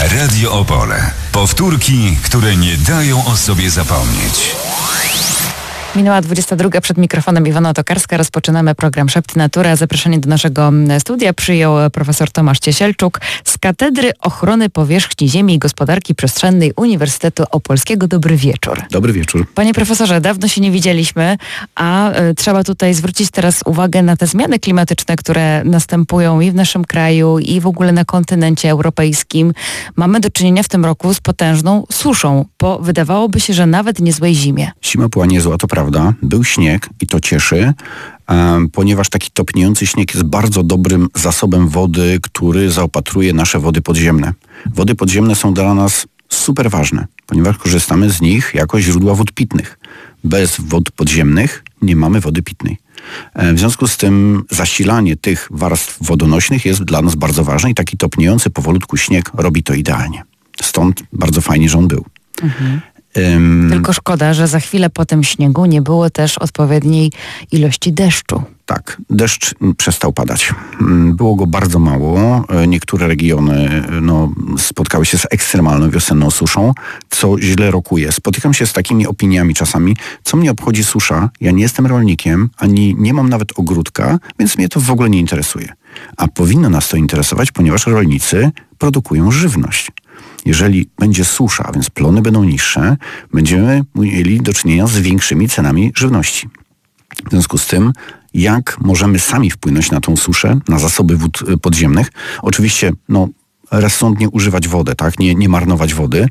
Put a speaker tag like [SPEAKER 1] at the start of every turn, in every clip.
[SPEAKER 1] Radio Opole. Powtórki, które nie dają o sobie zapomnieć.
[SPEAKER 2] Minęła 22. Przed mikrofonem Iwona Tokarska. Rozpoczynamy program Szepty Natury. Zaproszenie do naszego studia przyjął profesor Tomasz Ciesielczuk z Katedry Ochrony Powierzchni Ziemi i Gospodarki Przestrzennej Uniwersytetu Opolskiego. Dobry wieczór.
[SPEAKER 3] Dobry wieczór.
[SPEAKER 2] Panie profesorze, dawno się nie widzieliśmy, a trzeba tutaj zwrócić teraz uwagę na te zmiany klimatyczne, które następują i w naszym kraju, i w ogóle na kontynencie europejskim. Mamy do czynienia w tym roku z potężną suszą, po wydawałoby się, że nawet niezłej zimie.
[SPEAKER 3] Zima była niezła, to prawda. Był śnieg i to cieszy, ponieważ taki topniejący śnieg jest bardzo dobrym zasobem wody, który zaopatruje nasze wody podziemne. Wody podziemne są dla nas super ważne, ponieważ korzystamy z nich jako źródła wód pitnych. Bez wód podziemnych nie mamy wody pitnej. W związku z tym zasilanie tych warstw wodonośnych jest dla nas bardzo ważne i taki topniejący powolutku śnieg robi to idealnie. Stąd bardzo fajnie, że on był.
[SPEAKER 2] Tylko szkoda, że za chwilę po tym śniegu nie było też odpowiedniej ilości deszczu.
[SPEAKER 3] Tak, deszcz przestał padać. Było go bardzo mało. Niektóre regiony spotkały się z ekstremalną wiosenną suszą, co źle rokuje. Spotykam się z takimi opiniami czasami, co mnie obchodzi susza. Ja nie jestem rolnikiem, ani nie mam nawet ogródka, więc mnie to w ogóle nie interesuje. A powinno nas to interesować, ponieważ rolnicy produkują żywność. Jeżeli będzie susza, a więc plony będą niższe, będziemy mieli do czynienia z większymi cenami żywności. W związku z tym, jak możemy sami wpłynąć na tą suszę, na zasoby wód podziemnych? Oczywiście, rozsądnie używać wodę, tak? Nie marnować wody,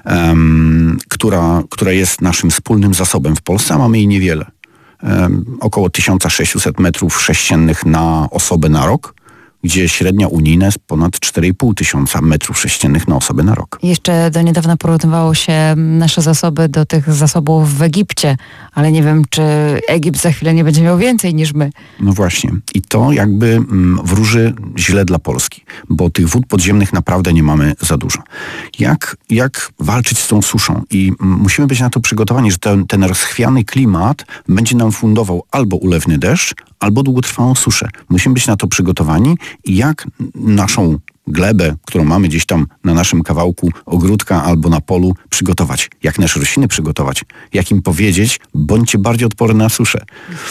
[SPEAKER 3] która jest naszym wspólnym zasobem w Polsce, a mamy jej niewiele. Około 1600 metrów sześciennych na osobę na rok, gdzie średnia unijna jest ponad 4,5 tysiąca metrów sześciennych na osobę na rok.
[SPEAKER 2] Jeszcze do niedawna porównywało się nasze zasoby do tych zasobów w Egipcie, ale nie wiem, czy Egipt za chwilę nie będzie miał więcej niż my.
[SPEAKER 3] No właśnie. I to jakby wróży źle dla Polski, bo tych wód podziemnych naprawdę nie mamy za dużo. Jak walczyć z tą suszą? I musimy być na to przygotowani, że ten rozchwiany klimat będzie nam fundował albo ulewny deszcz, albo długotrwałą suszę. Musimy być na to przygotowani i jak naszą glebę, którą mamy gdzieś tam na naszym kawałku ogródka albo na polu przygotować. Jak nasze rośliny przygotować. Jak im powiedzieć, bądźcie bardziej odporne na suszę.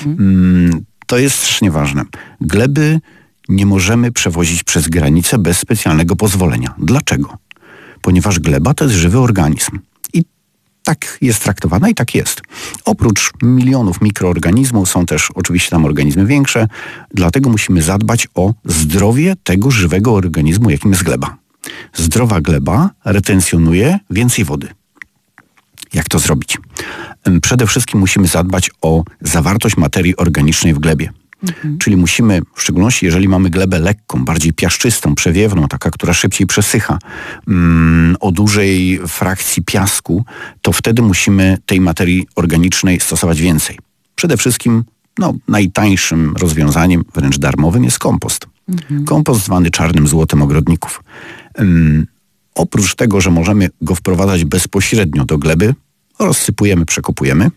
[SPEAKER 3] To jest strasznie ważne. Gleby nie możemy przewozić przez granicę bez specjalnego pozwolenia. Dlaczego? Ponieważ gleba to jest żywy organizm. Tak jest traktowana i tak jest. Oprócz milionów mikroorganizmów są też oczywiście tam organizmy większe, dlatego musimy zadbać o zdrowie tego żywego organizmu, jakim jest gleba. Zdrowa gleba retencjonuje więcej wody. Jak to zrobić? Przede wszystkim musimy zadbać o zawartość materii organicznej w glebie. Czyli musimy, w szczególności jeżeli mamy glebę lekką, bardziej piaszczystą, przewiewną, taka, która szybciej przesycha, o dużej frakcji piasku, to wtedy musimy tej materii organicznej stosować więcej. Przede wszystkim najtańszym rozwiązaniem, wręcz darmowym, jest kompost. Kompost zwany czarnym złotem ogrodników. Oprócz tego, że możemy go wprowadzać bezpośrednio do gleby, rozsypujemy, przekopujemy,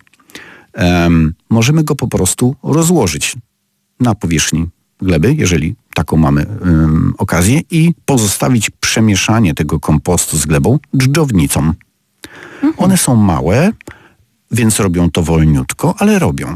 [SPEAKER 3] możemy go po prostu rozłożyć na powierzchni gleby, jeżeli taką mamy okazję, i pozostawić przemieszanie tego kompostu z glebą dżdżownicą. One są małe, więc robią to wolniutko, ale robią.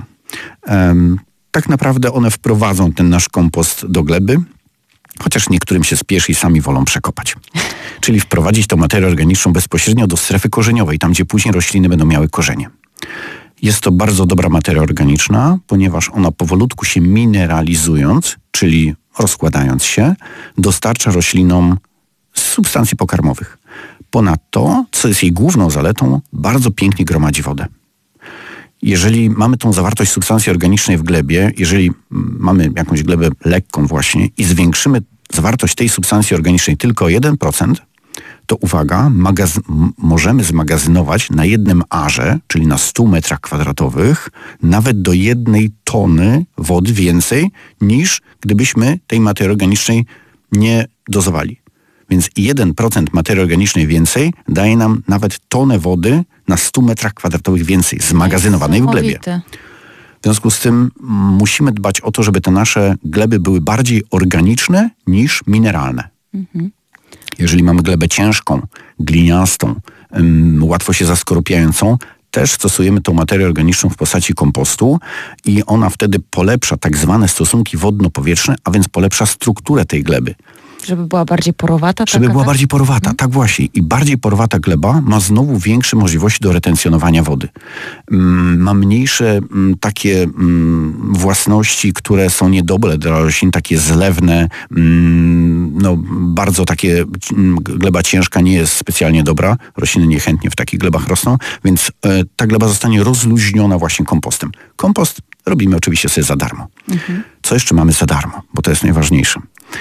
[SPEAKER 3] Tak naprawdę one wprowadzą ten nasz kompost do gleby, chociaż niektórym się spieszy i sami wolą przekopać. Czyli wprowadzić tą materię organiczną bezpośrednio do strefy korzeniowej, tam gdzie później rośliny będą miały korzenie. Jest to bardzo dobra materia organiczna, ponieważ ona powolutku się mineralizując, czyli rozkładając się, dostarcza roślinom substancji pokarmowych. Ponadto, co jest jej główną zaletą, bardzo pięknie gromadzi wodę. Jeżeli mamy tą zawartość substancji organicznej w glebie, jeżeli mamy jakąś glebę lekką właśnie i zwiększymy zawartość tej substancji organicznej tylko o 1%, to uwaga, możemy zmagazynować na jednym arze, czyli na 100 metrach kwadratowych, nawet do 1 tony wody więcej, niż gdybyśmy tej materii organicznej nie dozowali. Więc 1% materii organicznej więcej daje nam nawet tonę wody na 100 metrach kwadratowych więcej, zmagazynowanej w glebie. W związku z tym musimy dbać o to, żeby te nasze gleby były bardziej organiczne niż mineralne. Jeżeli mamy glebę ciężką, gliniastą, łatwo się zaskorupiającą, też stosujemy tą materię organiczną w postaci kompostu i ona wtedy polepsza tak zwane stosunki wodno-powietrzne, a więc polepsza strukturę tej gleby.
[SPEAKER 2] Żeby była bardziej porowata?
[SPEAKER 3] Żeby była bardziej porowata, tak właśnie. I bardziej porowata gleba ma znowu większe możliwości do retencjonowania wody. Ma mniejsze takie własności, które są niedobre dla roślin, takie zlewne, bardzo takie, gleba ciężka nie jest specjalnie dobra. Rośliny niechętnie w takich glebach rosną, więc ta gleba zostanie rozluźniona właśnie kompostem. Kompost robimy oczywiście sobie za darmo. Co jeszcze mamy za darmo? Bo to jest najważniejsze.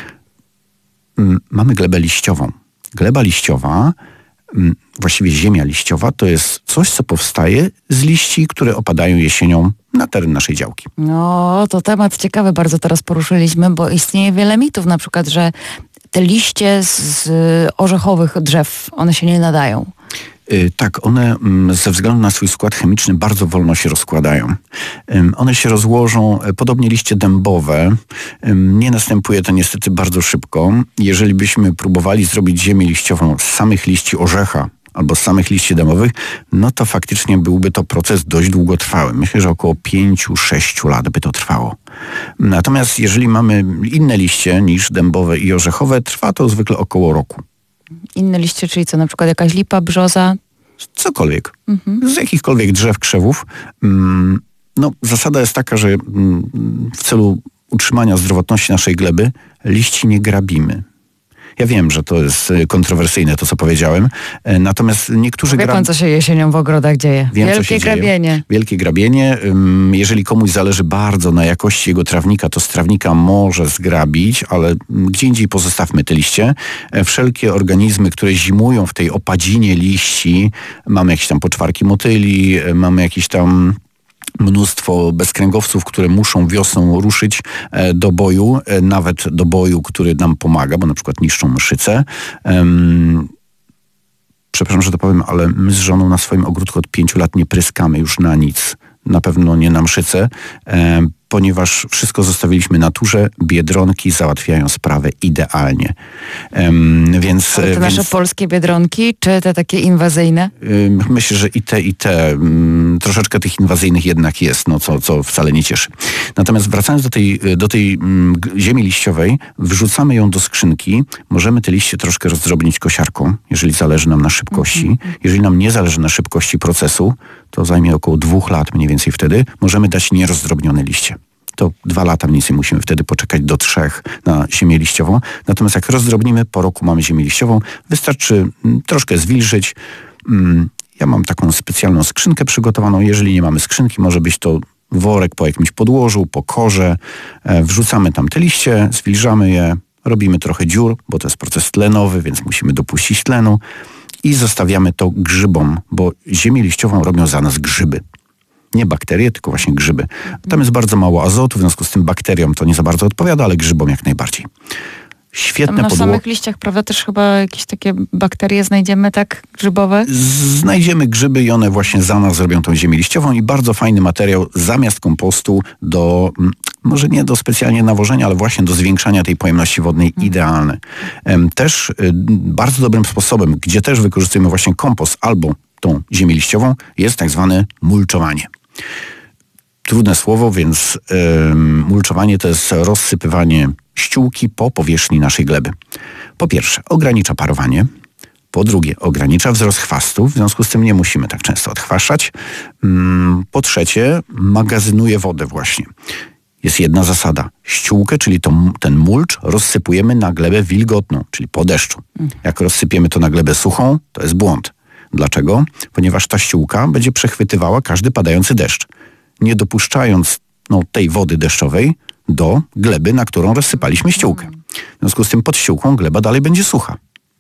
[SPEAKER 3] Mamy glebę liściową. Gleba liściowa, właściwie ziemia liściowa, to jest coś, co powstaje z liści, które opadają jesienią na teren naszej działki.
[SPEAKER 2] No, to temat ciekawy bardzo teraz poruszyliśmy, bo istnieje wiele mitów, na przykład, że te liście z orzechowych drzew, one się nie nadają.
[SPEAKER 3] Tak, one ze względu na swój skład chemiczny bardzo wolno się rozkładają. One się rozłożą, podobnie liście dębowe. Nie następuje to niestety bardzo szybko. Jeżeli byśmy próbowali zrobić ziemię liściową z samych liści orzecha albo z samych liści dębowych, no to faktycznie byłby to proces dość długotrwały. Myślę, że około 5-6 lat by to trwało. Natomiast jeżeli mamy inne liście niż dębowe i orzechowe, trwa to zwykle około roku.
[SPEAKER 2] Inne liście, czyli co, na przykład jakaś lipa, brzoza?
[SPEAKER 3] Cokolwiek. Z jakichkolwiek drzew, krzewów. Zasada jest taka, że w celu utrzymania zdrowotności naszej gleby liści nie grabimy. Ja wiem, że to jest kontrowersyjne, to co powiedziałem. Natomiast niektórzy...
[SPEAKER 2] Wie pan, co się jesienią w ogrodach dzieje?
[SPEAKER 3] Wiem,
[SPEAKER 2] Wielkie grabienie.
[SPEAKER 3] Wielkie grabienie. Jeżeli komuś zależy bardzo na jakości jego trawnika, to z trawnika może zgrabić, ale gdzie indziej pozostawmy te liście. Wszelkie organizmy, które zimują w tej opadzinie liści, mamy jakieś tam poczwarki motyli, mamy jakieś tam mnóstwo bezkręgowców, które muszą wiosną ruszyć do boju, nawet do boju, który nam pomaga, bo na przykład niszczą mszyce. Przepraszam, że to powiem, ale my z żoną na swoim ogródku od 5 lat nie pryskamy już na nic. Na pewno nie na mszyce, ponieważ wszystko zostawiliśmy naturze. Biedronki załatwiają sprawę idealnie.
[SPEAKER 2] Ale te nasze polskie biedronki, czy te takie inwazyjne?
[SPEAKER 3] Myślę, że i te. Troszeczkę tych inwazyjnych jednak jest, co wcale nie cieszy. Natomiast wracając do tej ziemi liściowej, wrzucamy ją do skrzynki. Możemy te liście troszkę rozdrobnić kosiarką, jeżeli zależy nam na szybkości. Jeżeli nam nie zależy na szybkości procesu, to zajmie około 2 lat mniej więcej wtedy. Możemy dać nierozdrobnione liście. To 2 lata mniej więcej musimy wtedy poczekać do 3 na ziemię liściową. Natomiast jak rozdrobnimy, po roku mamy ziemię liściową. Wystarczy troszkę zwilżyć. Ja mam taką specjalną skrzynkę przygotowaną. Jeżeli nie mamy skrzynki, może być to worek po jakimś podłożu, po korze. Wrzucamy tam te liście, zwilżamy je, robimy trochę dziur, bo to jest proces tlenowy, więc musimy dopuścić tlenu i zostawiamy to grzybom, bo ziemię liściową robią za nas grzyby. Nie bakterie, tylko właśnie grzyby. Tam jest bardzo mało azotu, w związku z tym bakteriom to nie za bardzo odpowiada, ale grzybom jak najbardziej. Świetne
[SPEAKER 2] na samych liściach, prawda, też chyba jakieś takie bakterie znajdziemy, tak, grzybowe?
[SPEAKER 3] Znajdziemy grzyby i one właśnie za nas zrobią tą ziemię liściową i bardzo fajny materiał zamiast kompostu do, może nie do specjalnie nawożenia, ale właśnie do zwiększania tej pojemności wodnej idealne. Też bardzo dobrym sposobem, gdzie też wykorzystujemy właśnie kompost albo tą ziemię liściową, jest tak zwane mulczowanie. Trudne słowo, więc mulczowanie to jest rozsypywanie ściółki po powierzchni naszej gleby. Po pierwsze, ogranicza parowanie. Po drugie, ogranicza wzrost chwastów, w związku z tym nie musimy tak często odchwaszczać. Po trzecie, magazynuje wodę właśnie. Jest jedna zasada. Ściółkę, czyli ten mulcz, rozsypujemy na glebę wilgotną, czyli po deszczu. Jak rozsypiemy to na glebę suchą, to jest błąd. Dlaczego? Ponieważ ta ściółka będzie przechwytywała każdy padający deszcz, nie dopuszczając tej wody deszczowej do gleby, na którą rozsypaliśmy ściółkę. W związku z tym pod ściółką gleba dalej będzie sucha.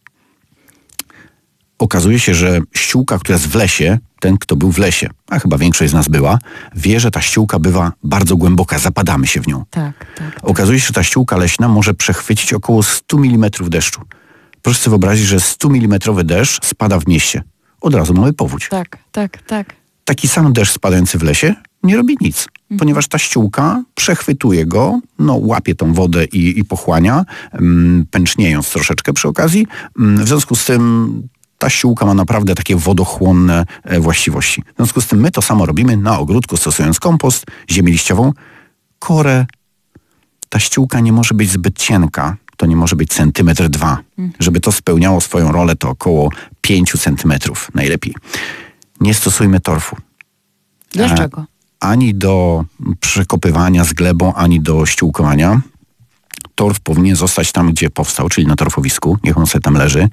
[SPEAKER 3] Okazuje się, że ściółka, która jest w lesie, ten, kto był w lesie, a chyba większość z nas była, wie, że ta ściółka bywa bardzo głęboka, zapadamy się w nią.
[SPEAKER 2] Tak.
[SPEAKER 3] Okazuje się, że ta ściółka leśna może przechwycić około 100 mm deszczu. Proszę sobie wyobrazić, że 100 mm deszcz spada w mieście. Od razu mamy powódź.
[SPEAKER 2] Tak.
[SPEAKER 3] Taki sam deszcz spadający w lesie nie robi nic. Ponieważ ta ściółka przechwytuje go, łapie tą wodę i pochłania, pęczniejąc troszeczkę przy okazji. W związku z tym ta ściółka ma naprawdę takie wodochłonne właściwości. W związku z tym my to samo robimy na ogródku, stosując kompost, ziemię liściową. Korę, ta ściółka nie może być zbyt cienka. To nie może być 1-2 centymetry. Żeby to spełniało swoją rolę, to około 5 centymetrów najlepiej. Nie stosujmy torfu.
[SPEAKER 2] Dlaczego?
[SPEAKER 3] Ani do przekopywania z glebą, ani do ściółkowania. Torf powinien zostać tam, gdzie powstał, czyli na torfowisku. Niech on sobie tam leży.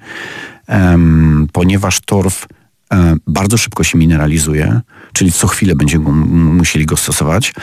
[SPEAKER 3] Ponieważ torf bardzo szybko się mineralizuje, czyli co chwilę będziemy musieli go stosować,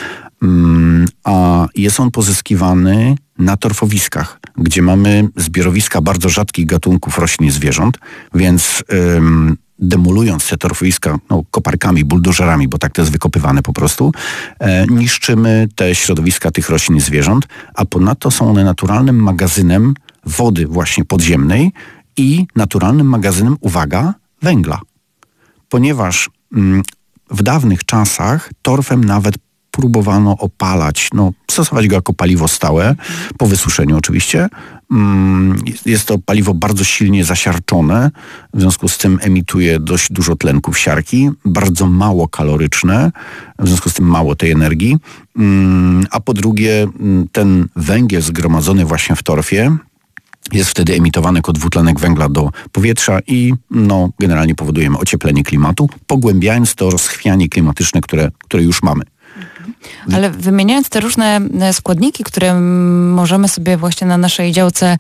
[SPEAKER 3] a jest on pozyskiwany na torfowiskach, gdzie mamy zbiorowiska bardzo rzadkich gatunków roślin i zwierząt, więc demolując te torfowiska koparkami, buldożerami, bo tak to jest wykopywane po prostu, niszczymy te środowiska tych roślin i zwierząt, a ponadto są one naturalnym magazynem wody właśnie podziemnej i naturalnym magazynem, uwaga, węgla. Ponieważ w dawnych czasach torfem nawet próbowano opalać, stosować go jako paliwo stałe, po wysuszeniu oczywiście. Jest to paliwo bardzo silnie zasiarczone, w związku z tym emituje dość dużo tlenków siarki, bardzo mało kaloryczne, w związku z tym mało tej energii. A po drugie, ten węgiel zgromadzony właśnie w torfie jest wtedy emitowany jako dwutlenek węgla do powietrza i generalnie powodujemy ocieplenie klimatu, pogłębiając to rozchwianie klimatyczne, które już mamy.
[SPEAKER 2] Ale wymieniając te różne składniki, które możemy sobie właśnie na naszej działce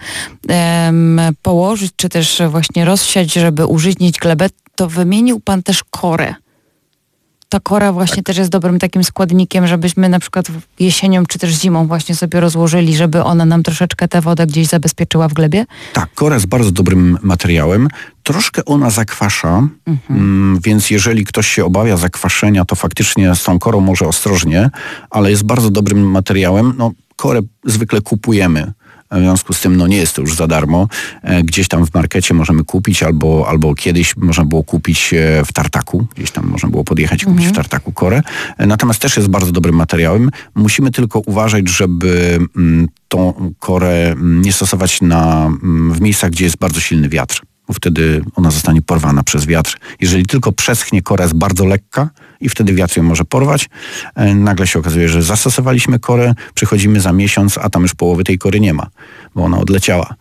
[SPEAKER 2] położyć, czy też właśnie rozsiać, żeby użyźnić glebę, to wymienił pan też korę. Ta kora właśnie też jest dobrym takim składnikiem, żebyśmy na przykład jesienią czy też zimą właśnie sobie rozłożyli, żeby ona nam troszeczkę tę wodę gdzieś zabezpieczyła w glebie?
[SPEAKER 3] Tak, kora jest bardzo dobrym materiałem. Troszkę ona zakwasza, więc jeżeli ktoś się obawia zakwaszenia, to faktycznie z tą korą może ostrożnie, ale jest bardzo dobrym materiałem. Korę zwykle kupujemy. W związku z tym nie jest to już za darmo. Gdzieś tam w markecie możemy kupić, albo kiedyś można było kupić w tartaku. Gdzieś tam można było podjechać i kupić w tartaku korę. Natomiast też jest bardzo dobrym materiałem. Musimy tylko uważać, żeby tą korę nie stosować w miejscach, gdzie jest bardzo silny wiatr. Bo wtedy ona zostanie porwana przez wiatr. Jeżeli tylko przeschnie, kora jest bardzo lekka i wtedy wiatr ją może porwać. Nagle się okazuje, że zastosowaliśmy korę, przychodzimy za miesiąc, a tam już połowy tej kory nie ma, bo ona odleciała.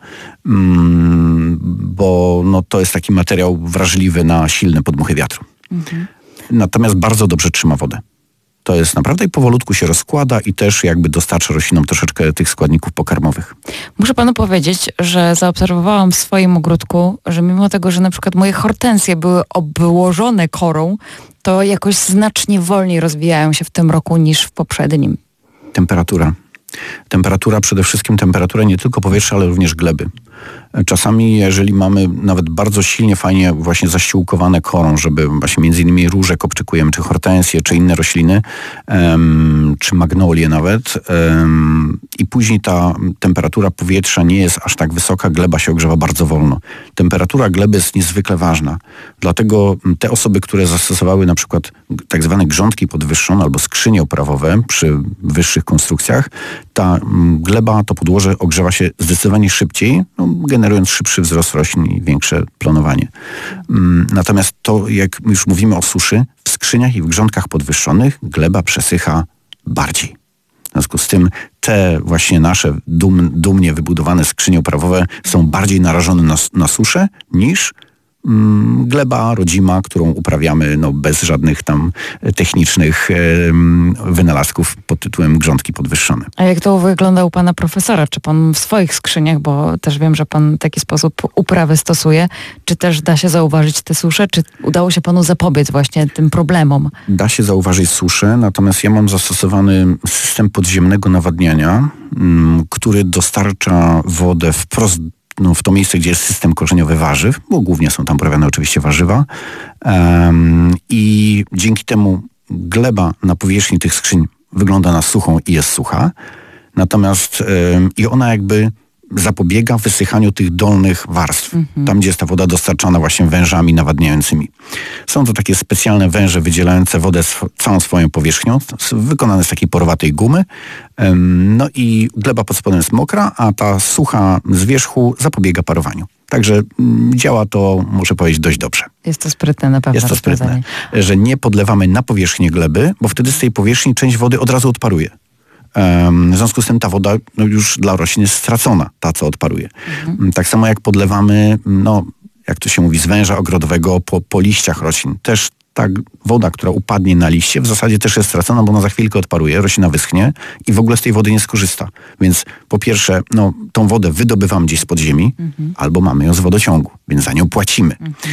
[SPEAKER 3] Bo to jest taki materiał wrażliwy na silne podmuchy wiatru. Natomiast bardzo dobrze trzyma wodę. To jest naprawdę i powolutku się rozkłada i też jakby dostarcza roślinom troszeczkę tych składników pokarmowych.
[SPEAKER 2] Muszę panu powiedzieć, że zaobserwowałam w swoim ogródku, że mimo tego, że na przykład moje hortensje były obłożone korą, to jakoś znacznie wolniej rozwijają się w tym roku niż w poprzednim.
[SPEAKER 3] Temperatura, przede wszystkim temperatura nie tylko powietrza, ale również gleby. Czasami, jeżeli mamy nawet bardzo silnie, fajnie właśnie zaściółkowane korą, żeby właśnie między innymi róże kopczykujemy, czy hortensje, czy inne rośliny, czy magnolie nawet, i później ta temperatura powietrza nie jest aż tak wysoka, gleba się ogrzewa bardzo wolno. Temperatura gleby jest niezwykle ważna. Dlatego te osoby, które zastosowały na przykład tak zwane grządki podwyższone albo skrzynie oprawowe przy wyższych konstrukcjach, ta gleba, to podłoże ogrzewa się zdecydowanie szybciej, generując szybszy wzrost roślin i większe plonowanie. Natomiast to, jak już mówimy o suszy, w skrzyniach i w grządkach podwyższonych gleba przesycha bardziej. W związku z tym te właśnie nasze dumnie wybudowane skrzynie oprawowe są bardziej narażone na suszę niż gleba rodzima, którą uprawiamy bez żadnych tam technicznych wynalazków pod tytułem grządki podwyższone.
[SPEAKER 2] A jak to wygląda u pana profesora? Czy pan w swoich skrzyniach, bo też wiem, że pan w taki sposób uprawy stosuje, czy też da się zauważyć te susze? Czy udało się panu zapobiec właśnie tym problemom?
[SPEAKER 3] Da się zauważyć suszę, natomiast ja mam zastosowany system podziemnego nawadniania, który dostarcza wodę wprost w to miejsce, gdzie jest system korzeniowy warzyw, bo głównie są tam uprawiane oczywiście warzywa, i dzięki temu gleba na powierzchni tych skrzyń wygląda na suchą i jest sucha, natomiast i ona jakby zapobiega wysychaniu tych dolnych warstw, tam gdzie jest ta woda dostarczana właśnie wężami nawadniającymi. Są to takie specjalne węże wydzielające wodę całą swoją powierzchnią, wykonane z takiej porowatej gumy. No i gleba pod spodem jest mokra, a ta sucha z wierzchu zapobiega parowaniu. Także działa to, muszę powiedzieć, dość dobrze.
[SPEAKER 2] Jest to sprytne na pewno.
[SPEAKER 3] Jest to sprytne, że nie podlewamy na powierzchnię gleby, bo wtedy z tej powierzchni część wody od razu odparuje. W związku z tym ta woda już dla roślin jest stracona, ta co odparuje. Tak samo jak podlewamy, jak to się mówi, z węża ogrodowego po liściach roślin. Też ta woda, która upadnie na liście, w zasadzie też jest stracona, bo ona za chwilkę odparuje, roślina wyschnie i w ogóle z tej wody nie skorzysta. Więc po pierwsze, tą wodę wydobywamy gdzieś spod ziemi, albo mamy ją z wodociągu, więc za nią płacimy.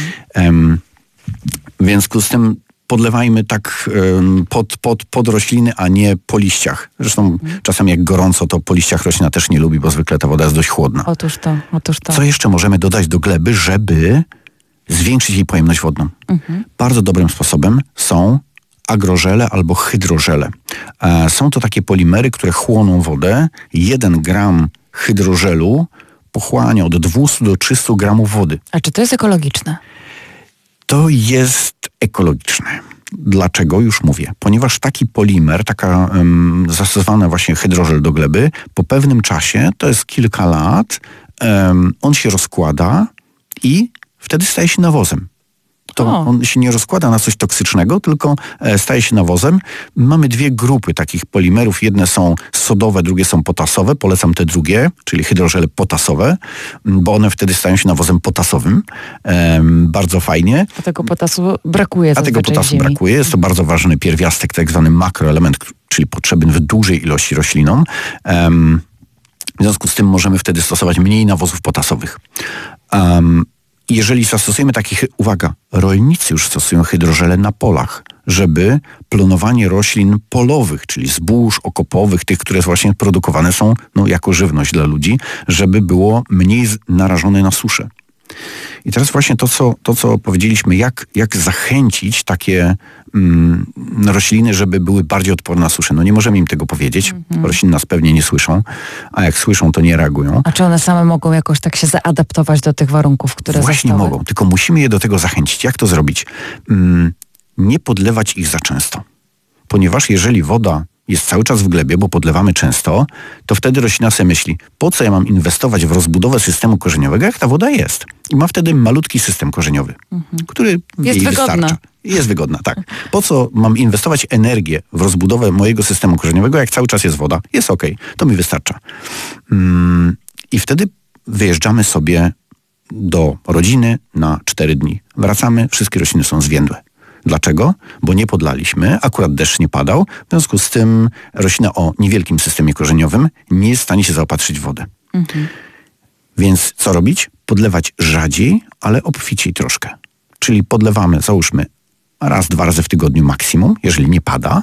[SPEAKER 3] W związku z tym podlewajmy tak pod rośliny, a nie po liściach. Zresztą czasem jak gorąco, to po liściach roślina też nie lubi, bo zwykle ta woda jest dość chłodna.
[SPEAKER 2] Otóż to.
[SPEAKER 3] Co jeszcze możemy dodać do gleby, żeby zwiększyć jej pojemność wodną? Bardzo dobrym sposobem są agrożele albo hydrożele. Są to takie polimery, które chłoną wodę. 1 gram hydrożelu pochłania od 200 do 300 gramów wody.
[SPEAKER 2] A czy to jest ekologiczne?
[SPEAKER 3] To jest ekologiczne. Dlaczego? Już mówię. Ponieważ taki polimer, taka zastosowana właśnie hydrożel do gleby, po pewnym czasie, to jest kilka lat, on się rozkłada i wtedy staje się nawozem. On się nie rozkłada na coś toksycznego, tylko staje się nawozem. Mamy 2 grupy takich polimerów. Jedne są sodowe, drugie są potasowe. Polecam te drugie, czyli hydrożele potasowe, bo one wtedy stają się nawozem potasowym. Bardzo fajnie.
[SPEAKER 2] A tego potasu brakuje.
[SPEAKER 3] A tego potasu brakuje. Jest to bardzo ważny pierwiastek, tak zwany makroelement, czyli potrzebny w dużej ilości roślinom. W związku z tym możemy wtedy stosować mniej nawozów potasowych. Jeżeli zastosujemy uwaga, rolnicy już stosują hydrożele na polach, żeby planowanie roślin polowych, czyli zbóż okopowych, tych, które właśnie produkowane są jako żywność dla ludzi, żeby było mniej narażone na suszę. I teraz właśnie to, co powiedzieliśmy, jak zachęcić takie rośliny, żeby były bardziej odporne na suszę. Nie możemy im tego powiedzieć. Rośliny nas pewnie nie słyszą, a jak słyszą, to nie reagują.
[SPEAKER 2] A czy one same mogą jakoś tak się zaadaptować do tych warunków, które
[SPEAKER 3] Właśnie
[SPEAKER 2] zostały?
[SPEAKER 3] mogą, tylko musimy je do tego zachęcić. Jak to zrobić? Nie podlewać ich za często. Ponieważ jeżeli woda jest cały czas w glebie, bo podlewamy często, to wtedy roślina sobie myśli, po co ja mam inwestować w rozbudowę systemu korzeniowego, jak ta woda jest. I ma wtedy malutki system korzeniowy, który jej wystarcza. Jest wygodna, tak. Po co mam inwestować energię w rozbudowę mojego systemu korzeniowego, jak cały czas jest woda? Jest okej, to mi wystarcza. I wtedy wyjeżdżamy sobie do rodziny na 4 dni. Wracamy, wszystkie rośliny są zwiędłe. Dlaczego? Bo nie podlaliśmy, akurat deszcz nie padał, w związku z tym roślina o niewielkim systemie korzeniowym nie jest w stanie się zaopatrzyć w wodę. Więc co robić? Podlewać rzadziej, ale obficiej troszkę. Czyli podlewamy, załóżmy, 1-2 razy w tygodniu maksimum, jeżeli nie pada.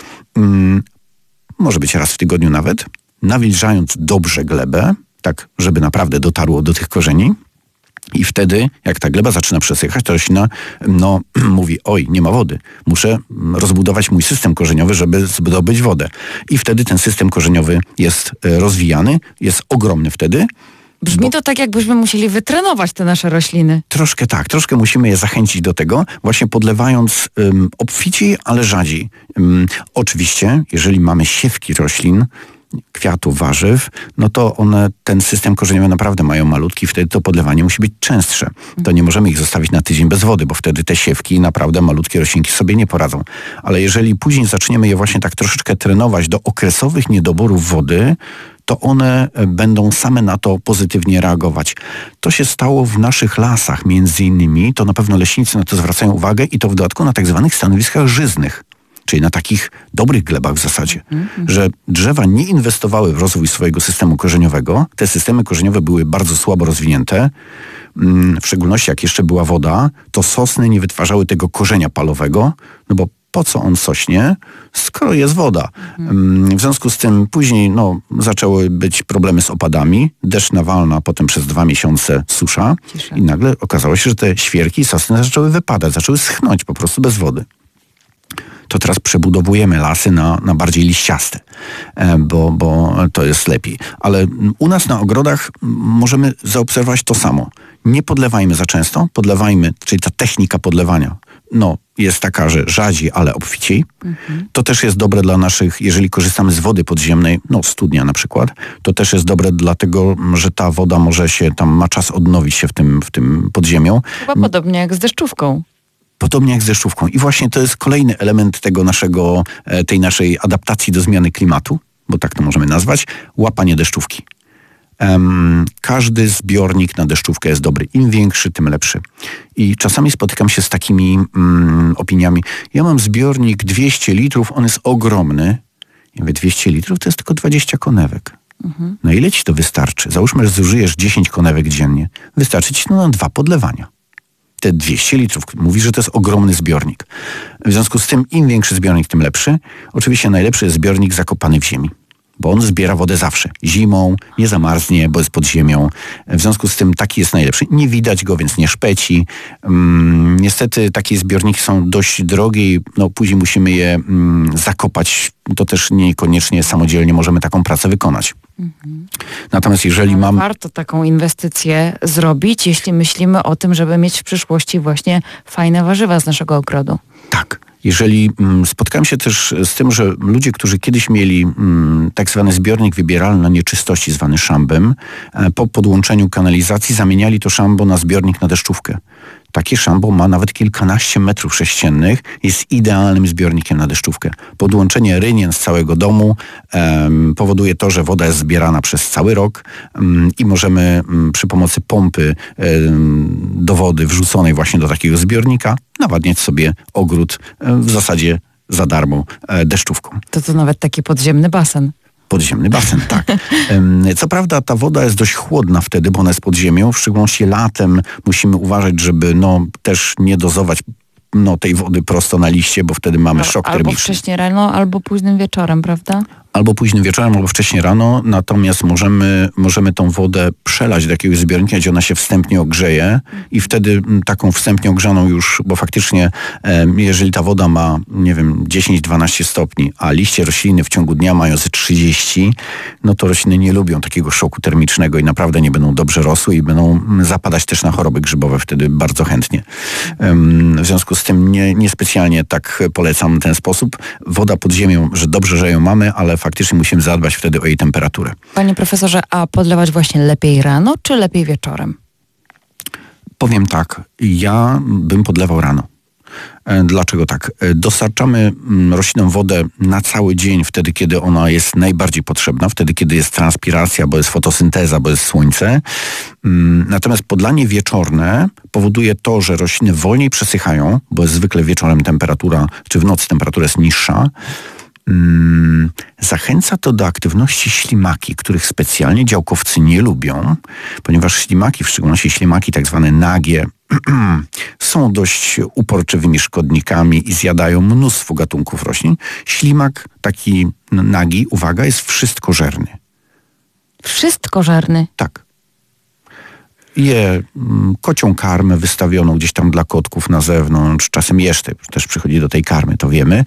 [SPEAKER 3] Może być raz w tygodniu nawet. Nawilżając dobrze glebę, tak żeby naprawdę dotarło do tych korzeni. I wtedy, jak ta gleba zaczyna przesychać, to roślina mówi, oj, nie ma wody. Muszę rozbudować mój system korzeniowy, żeby zdobyć wodę. I wtedy ten system korzeniowy jest rozwijany, jest ogromny wtedy.
[SPEAKER 2] Brzmi to tak, jakbyśmy musieli wytrenować te nasze rośliny.
[SPEAKER 3] Troszkę tak, troszkę musimy je zachęcić do tego, właśnie podlewając obficiej, ale rzadziej. Oczywiście, jeżeli mamy siewki roślin, kwiatów, warzyw, to ten system korzeniowy naprawdę mają malutki, wtedy to podlewanie musi być częstsze. To nie możemy ich zostawić na tydzień bez wody, bo wtedy te siewki, naprawdę malutkie roślinki sobie nie poradzą. Ale jeżeli później zaczniemy je właśnie tak troszeczkę trenować do okresowych niedoborów wody, to one będą same na to pozytywnie reagować. To się stało w naszych lasach między innymi, to na pewno leśnicy na to zwracają uwagę i to w dodatku na tak zwanych stanowiskach żyznych. Czyli na takich dobrych glebach w zasadzie, że drzewa nie inwestowały w rozwój swojego systemu korzeniowego. Te systemy korzeniowe były bardzo słabo rozwinięte. W szczególności jak jeszcze była woda, to sosny nie wytwarzały tego korzenia palowego, bo po co on sośnie, skoro jest woda. W związku z tym później zaczęły być problemy z opadami, deszcz nawalna, potem przez 2 miesiące susza. Cisza. I nagle okazało się, że te świerki i sosny zaczęły wypadać, zaczęły schnąć po prostu bez wody. to teraz przebudowujemy lasy na bardziej liściaste, bo to jest lepiej. Ale u nas na ogrodach możemy zaobserwować to samo. Nie podlewajmy za często, czyli ta technika podlewania jest taka, że rzadziej, ale obficiej. To też jest dobre dla naszych, jeżeli korzystamy z wody podziemnej, studnia na przykład, to też jest dobre dlatego, że ta woda może się tam, ma czas odnowić się w tym podziemią.
[SPEAKER 2] Chyba podobnie jak z deszczówką.
[SPEAKER 3] Podobnie jak z deszczówką. I właśnie to jest kolejny element tej naszej adaptacji do zmiany klimatu, bo tak to możemy nazwać, łapanie deszczówki. Każdy zbiornik na deszczówkę jest dobry. Im większy, tym lepszy. I czasami spotykam się z takimi opiniami. Ja mam zbiornik 200 litrów, on jest ogromny. Ja mówię, 200 litrów to jest tylko 20 konewek. No ile ci to wystarczy? Załóżmy, że zużyjesz 10 konewek dziennie. Wystarczy ci na 2 podlewania. Te 200 litrów. Mówi, że to jest ogromny zbiornik. W związku z tym im większy zbiornik, tym lepszy. Oczywiście najlepszy jest zbiornik zakopany w ziemi. Bo on zbiera wodę zawsze. Zimą, nie zamarznie, bo jest pod ziemią. W związku z tym taki jest najlepszy. Nie widać go, więc nie szpeci. Niestety takie zbiorniki są dość drogie i później musimy je zakopać. To też niekoniecznie samodzielnie możemy taką pracę wykonać. Natomiast jeżeli
[SPEAKER 2] warto taką inwestycję zrobić, jeśli myślimy o tym, żeby mieć w przyszłości właśnie fajne warzywa z naszego ogrodu.
[SPEAKER 3] Tak. Jeżeli spotkałem się też z tym, że ludzie, którzy kiedyś mieli tak zwany zbiornik wybieralny na nieczystości, zwany szambem, po podłączeniu kanalizacji zamieniali to szambo na zbiornik na deszczówkę. Takie szambo ma nawet kilkanaście metrów sześciennych, jest idealnym zbiornikiem na deszczówkę. Podłączenie rynien z całego domu powoduje to, że woda jest zbierana przez cały rok i możemy przy pomocy pompy do wody wrzuconej właśnie do takiego zbiornika nawadniać sobie ogród w zasadzie za darmo deszczówką.
[SPEAKER 2] To nawet taki podziemny basen.
[SPEAKER 3] Podziemny basen, tak. Co prawda ta woda jest dość chłodna wtedy, bo ona jest pod ziemią. W szczególności latem musimy uważać, żeby też nie dozować tej wody prosto na liście, bo wtedy mamy szok termiczny.
[SPEAKER 2] Albo wcześnie rano, albo późnym wieczorem, prawda?
[SPEAKER 3] Albo późnym wieczorem, albo wcześnie rano, natomiast możemy tą wodę przelać do jakiegoś zbiornika, gdzie ona się wstępnie ogrzeje i wtedy taką wstępnie ogrzaną już, bo faktycznie jeżeli ta woda ma, 10-12 stopni, a liście rośliny w ciągu dnia mają ze 30, to rośliny nie lubią takiego szoku termicznego i naprawdę nie będą dobrze rosły i będą zapadać też na choroby grzybowe wtedy bardzo chętnie. W związku z tym niespecjalnie tak polecam ten sposób. Woda pod ziemią, że dobrze, że ją mamy, ale faktycznie musimy zadbać wtedy o jej temperaturę.
[SPEAKER 2] Panie profesorze, a podlewać właśnie lepiej rano, czy lepiej wieczorem?
[SPEAKER 3] Powiem tak, ja bym podlewał rano. Dlaczego tak? Dostarczamy roślinom wodę na cały dzień, wtedy kiedy ona jest najbardziej potrzebna, wtedy kiedy jest transpiracja, bo jest fotosynteza, bo jest słońce. Natomiast podlanie wieczorne powoduje to, że rośliny wolniej przesychają, bo jest zwykle wieczorem temperatura, czy w nocy temperatura jest niższa. Zachęca to do aktywności ślimaki, których specjalnie działkowcy nie lubią, ponieważ ślimaki, w szczególności ślimaki tak zwane nagie, są dość uporczywymi szkodnikami i zjadają mnóstwo gatunków roślin. Ślimak taki nagi, uwaga, jest wszystkożerny.
[SPEAKER 2] Wszystkożerny?
[SPEAKER 3] Tak. Je kocią karmę wystawioną gdzieś tam dla kotków na zewnątrz, czasem jeszcze też przychodzi do tej karmy, to wiemy.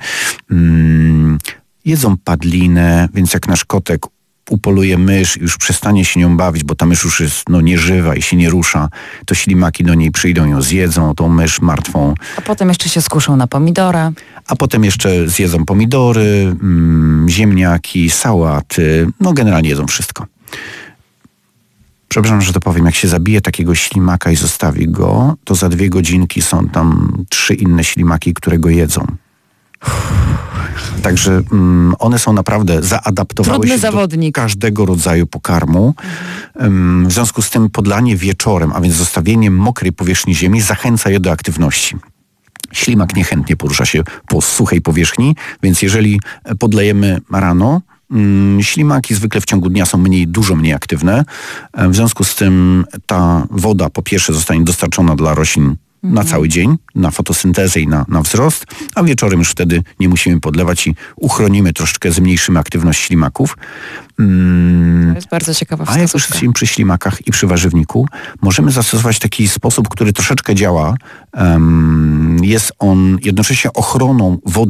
[SPEAKER 3] Jedzą padlinę, więc jak nasz kotek upoluje mysz i już przestanie się nią bawić, bo ta mysz już jest nieżywa i się nie rusza, to ślimaki do niej przyjdą, ją zjedzą, tą mysz martwą.
[SPEAKER 2] A potem jeszcze się skuszą na pomidora.
[SPEAKER 3] A potem jeszcze zjedzą pomidory, ziemniaki, sałaty, generalnie jedzą wszystko. Przepraszam, że to powiem, jak się zabije takiego ślimaka i zostawi go, to za 2 godzinki są tam 3 inne ślimaki, które go jedzą. Także one są naprawdę zaadaptowały się do każdego rodzaju pokarmu. W związku z tym podlanie wieczorem, a więc zostawienie mokrej powierzchni ziemi zachęca je do aktywności. Ślimak niechętnie porusza się po suchej powierzchni, więc jeżeli podlejemy rano, ślimaki zwykle w ciągu dnia są dużo mniej aktywne. W związku z tym ta woda po pierwsze zostanie dostarczona dla roślin na cały dzień, na fotosyntezę i na wzrost, a wieczorem już wtedy nie musimy podlewać i uchronimy troszeczkę, zmniejszymy aktywność ślimaków.
[SPEAKER 2] To jest bardzo ciekawa wskazówka.
[SPEAKER 3] A jak już jesteśmy przy ślimakach i przy warzywniku, możemy zastosować taki sposób, który troszeczkę działa. Jest on jednocześnie ochroną wody